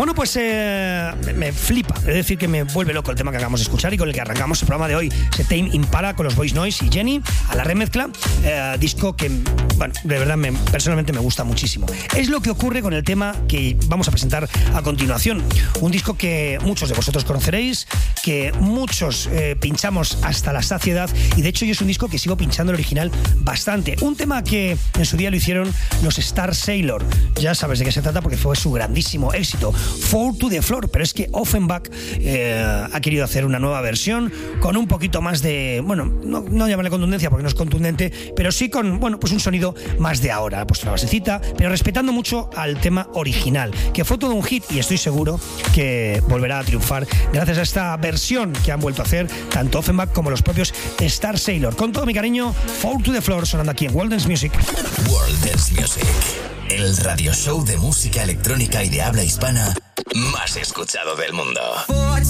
Bueno, pues me flipa, es decir, que me vuelve loco el tema que acabamos de escuchar y con el que arrancamos el programa de hoy. Se Tame Impala con los Boys Noise y Jenny a la remezcla, disco que, bueno, de verdad personalmente me gusta muchísimo. Es lo que ocurre con el tema que vamos a presentar a continuación. Un disco que muchos de vosotros conoceréis, que muchos pinchamos hasta la saciedad, y de hecho yo es un disco que sigo pinchando el original bastante. Un tema que en su día lo hicieron los Star Sailor. Ya sabes de qué se trata porque fue su grandísimo éxito, Fall to the Floor, pero es que Offenbach ha querido hacer una nueva versión con un poquito más de, bueno, no llamarle contundencia porque no es contundente, pero sí con, bueno, pues un sonido más de ahora. Ha puesto una basecita, pero respetando mucho al tema original, que fue todo un hit y estoy seguro que volverá a triunfar gracias a esta versión que han vuelto a hacer tanto Offenbach como los propios Star Sailor. Con todo mi cariño, Fall to the Floor sonando aquí en World Dance Music. World Dance Music, el radio show de música electrónica y de habla hispana más escuchado del mundo.